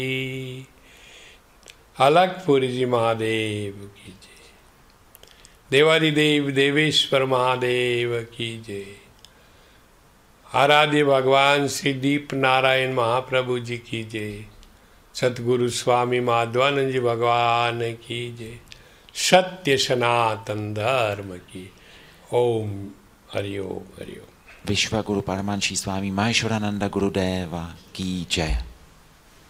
अलकपुरी जी महादेव की जय। देवादिदेव देवेश्वर महादेव की जय। आराध्य भगवान श्री दीप नारायण महाप्रभु जी की जय। सतगुरु स्वामी माधवानंद जी भगवान की जय। सत्य सनातन धर्म की। ओम हरिओम हरिओम। विश्व गुरु परमांशी स्वामी महेश्वरानंद गुरुदेव की जय।